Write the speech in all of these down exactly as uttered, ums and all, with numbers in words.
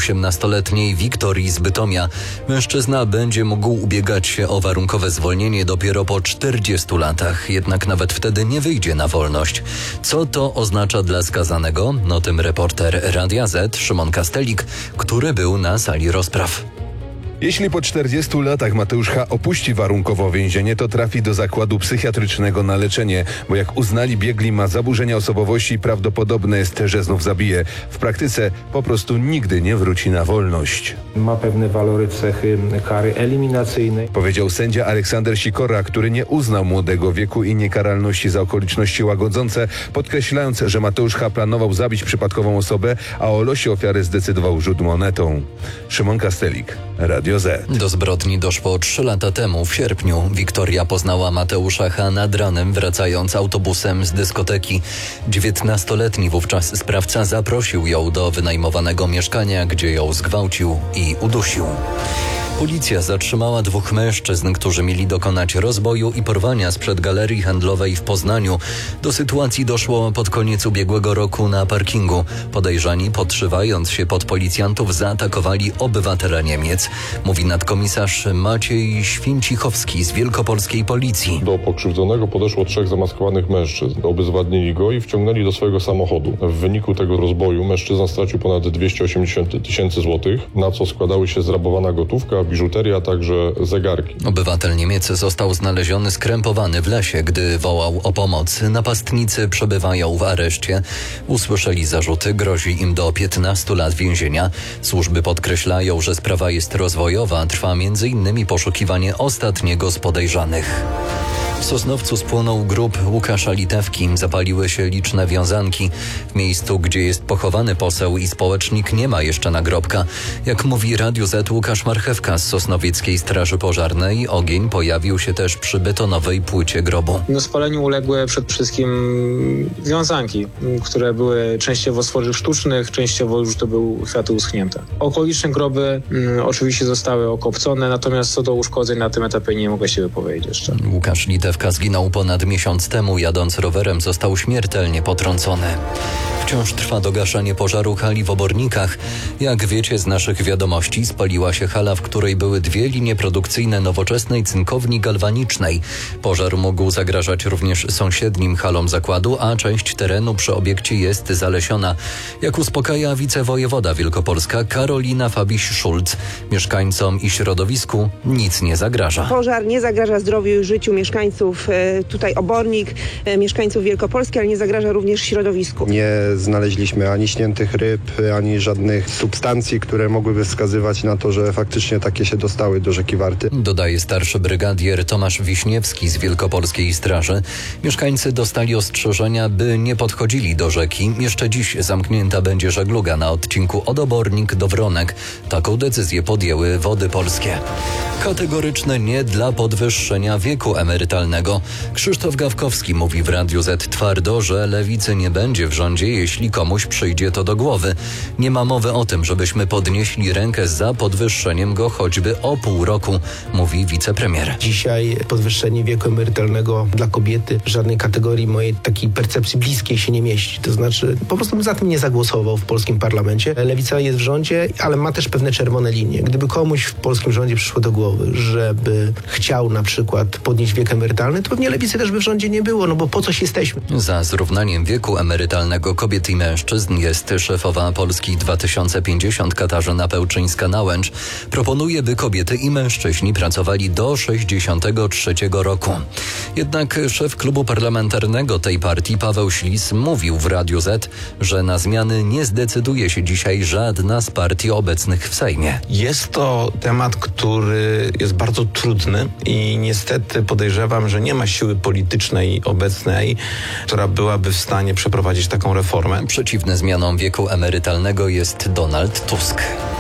osiemnastoletniej Wiktorii z Bytomia. Mężczyzna będzie mógł ubiegać się o warunkowe zwolnienie dopiero po czterdziestu latach, jednak nawet wtedy nie wyjdzie na wolność. Co to oznacza dla skazanego? O tym reporter Radia Z Szymon Kastelik, który był na sali rozpraw. Jeśli po czterdziestu latach Mateusz H. opuści warunkowo więzienie, to trafi do zakładu psychiatrycznego na leczenie, bo jak uznali biegli, ma zaburzenia osobowości i prawdopodobne jest, że znów zabije. W praktyce po prostu nigdy nie wróci na wolność. Ma pewne walory cechy kary eliminacyjnej. Powiedział sędzia Aleksander Sikora, który nie uznał młodego wieku i niekaralności za okoliczności łagodzące, podkreślając, że Mateusz H. planował zabić przypadkową osobę, a o losie ofiary zdecydował rzut monetą. Szymon Kastelik, Radio Z. Do zbrodni doszło trzy lata temu, w sierpniu. Wiktoria poznała Mateusza H. nad ranem, wracając autobusem z dyskoteki. dziewiętnastoletni wówczas sprawca zaprosił ją do wynajmowanego mieszkania, gdzie ją zgwałcił i udusił. Policja zatrzymała dwóch mężczyzn, którzy mieli dokonać rozboju i porwania sprzed galerii handlowej w Poznaniu. Do sytuacji doszło pod koniec ubiegłego roku na parkingu. Podejrzani, podszywając się pod policjantów, zaatakowali obywatela Niemiec, mówi nadkomisarz Maciej Święcichowski z Wielkopolskiej Policji. Do pokrzywdzonego podeszło trzech zamaskowanych mężczyzn. Obezwładnili go i wciągnęli do swojego samochodu. W wyniku tego rozboju mężczyzna stracił ponad dwieście osiemdziesiąt tysięcy złotych, na co składały się zrabowana gotówka, biżuteria, a także zegarki. Obywatel Niemiec został znaleziony skrępowany w lesie, gdy wołał o pomoc. Napastnicy przebywają w areszcie. Usłyszeli zarzuty, grozi im do piętnastu lat więzienia. Służby podkreślają, że sprawa jest rozwojowa. Trwa między innymi poszukiwanie ostatniego z podejrzanych. W Sosnowcu spłonął grób Łukasza Litewki. Zapaliły się liczne wiązanki. W miejscu, gdzie jest pochowany poseł i społecznik, nie ma jeszcze nagrobka. Jak mówi Radiu Z Łukasz Marchewka z Sosnowieckiej Straży Pożarnej, ogień pojawił się też przy betonowej płycie grobu. No, spaleniu uległy przede wszystkim wiązanki, które były częściowo z tworzyw sztucznych, częściowo już to były kwiaty uschnięte. Okoliczne groby mm, oczywiście zostały okopcone, natomiast co do uszkodzeń na tym etapie nie mogę się wypowiedzieć jeszcze. Łukasz Litewka zginął ponad miesiąc temu. Jadąc rowerem został śmiertelnie potrącony. Wciąż trwa dogaszanie pożaru hali w Obornikach. Jak wiecie z naszych wiadomości, spaliła się hala, w której były dwie linie produkcyjne nowoczesnej cynkowni galwanicznej. Pożar mógł zagrażać również sąsiednim halom zakładu, a część terenu przy obiekcie jest zalesiona. Jak uspokaja wicewojewoda wielkopolska Karolina Fabiś-Szulc, mieszkańcom i środowisku nic nie zagraża. Pożar nie zagraża zdrowiu i życiu mieszkańców tutaj Obornik, mieszkańców Wielkopolski, ale nie zagraża również środowisku. Nie znaleźliśmy ani śniętych ryb, ani żadnych substancji, które mogłyby wskazywać na to, że faktycznie takie się dostały do rzeki Warty. Dodaje starszy brygadier Tomasz Wiśniewski z Wielkopolskiej Straży. Mieszkańcy dostali ostrzeżenia, by nie podchodzili do rzeki. Jeszcze dziś zamknięta będzie żegluga na odcinku od Obornik do Wronek. Taką decyzję podjęły Wody Polskie. Kategoryczne nie dla podwyższenia wieku emerytalnego. Krzysztof Gawkowski mówi w Radiu Z twardo, że lewicy nie będzie w rządzie, jeśli komuś przyjdzie to do głowy. Nie ma mowy o tym, żebyśmy podnieśli rękę za podwyższeniem go choćby o pół roku, mówi wicepremier. Dzisiaj podwyższenie wieku emerytalnego dla kobiety w żadnej kategorii mojej takiej percepcji bliskiej się nie mieści. To znaczy, po prostu bym za tym nie zagłosował w polskim parlamencie. Lewica jest w rządzie, ale ma też pewne czerwone linie. Gdyby komuś w polskim rządzie przyszło do głowy, żeby chciał na przykład podnieść wiek emerytalny, to pewnie lewicy też by w rządzie nie było, no bo po coś jesteśmy. Za zrównaniem wieku emerytalnego kobiet i mężczyzn jest szefowa Polski dwa tysiące pięćdziesiąt Katarzyna Pełczyńska-Nałęcz. Proponuje, by kobiety i mężczyźni pracowali do sześćdziesiątego trzeciego roku. Jednak szef klubu parlamentarnego tej partii Paweł Ślis mówił w Radiu Z, że na zmiany nie zdecyduje się dzisiaj żadna z partii obecnych w Sejmie. Jest to temat, który jest bardzo trudny i niestety podejrzewam, że nie ma siły politycznej obecnej, która byłaby w stanie przeprowadzić taką reformę. Przeciwny zmianom wieku emerytalnego jest Donald Tusk.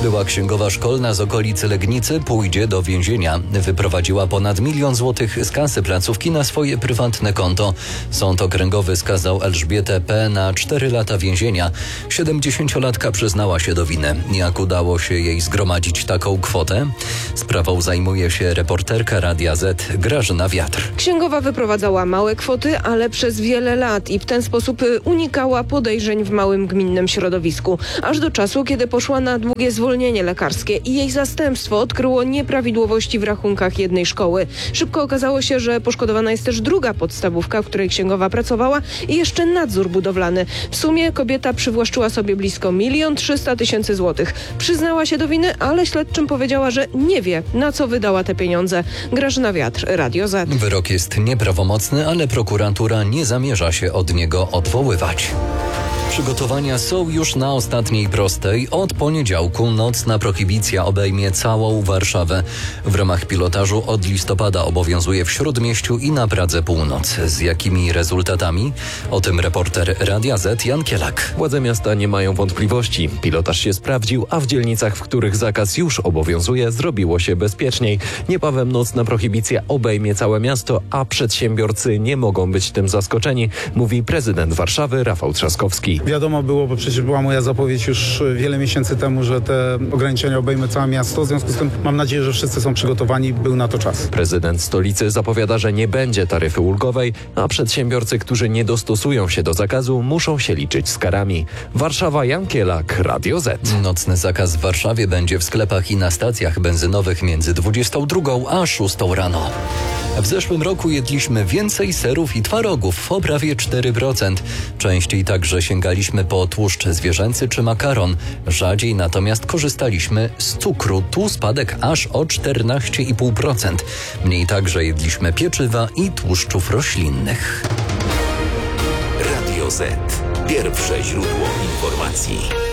Była księgowa szkolna z okolicy Legnicy pójdzie do więzienia. Wyprowadziła ponad milion złotych z kasy placówki na swoje prywatne konto. Sąd okręgowy skazał Elżbietę P. na cztery lata więzienia. siedemdziesięciolatka przyznała się do winy. Jak udało się jej zgromadzić taką kwotę? Sprawą zajmuje się reporterka Radia Z Grażyna Wiatr. Księgowa wyprowadzała małe kwoty, ale przez wiele lat i w ten sposób unikała podejrzeń w małym gminnym środowisku. Aż do czasu, kiedy poszła na długie zwolnienie lekarskie i jej zastępstwo odkryło nieprawidłowości w rachunkach jednej szkoły. Szybko okazało się, że poszkodowana jest też druga podstawówka, w której księgowa pracowała i jeszcze nadzór budowlany. W sumie kobieta przywłaszczyła sobie blisko milion trzysta tysięcy złotych. Przyznała się do winy, ale śledczym powiedziała, że nie wie, na co wydała te pieniądze. Grażyna Wiatr, Radio Z. Wyrok jest nieprawomocny, ale prokuratura nie zamierza się od niego odwoływać. Przygotowania są już na ostatniej prostej. Od poniedziałku nocna prohibicja obejmie całą Warszawę. W ramach pilotażu od listopada obowiązuje w Śródmieściu i na Pradze Północ. Z jakimi rezultatami? O tym reporter Radia Z Jan Kielak. Władze miasta nie mają wątpliwości. Pilotaż się sprawdził, a w dzielnicach, w których zakaz już obowiązuje, zrobiło się bezpieczniej. Niebawem nocna prohibicja obejmie całe miasto, a przedsiębiorcy nie mogą być tym zaskoczeni, mówi prezydent Warszawy Rafał Trzaskowski. Wiadomo było, bo przecież była moja zapowiedź już wiele miesięcy temu, że te ograniczenia obejmą całe miasto. W związku z tym mam nadzieję, że wszyscy są przygotowani, był na to czas. Prezydent stolicy zapowiada, że nie będzie taryfy ulgowej, a przedsiębiorcy, którzy nie dostosują się do zakazu, muszą się liczyć z karami. Warszawa, Jan Kielak, Radio Z. Nocny zakaz w Warszawie będzie w sklepach i na stacjach benzynowych między dwudziestą drugą a szóstą rano. W zeszłym roku jedliśmy więcej serów i twarogów, o prawie cztery procent. Częściej także sięgaliśmy po tłuszcz zwierzęcy czy makaron. Rzadziej natomiast korzystaliśmy z cukru. Tu spadek aż o czternaście i pół procent. Mniej także jedliśmy pieczywa i tłuszczów roślinnych. Radio Z. Pierwsze źródło informacji.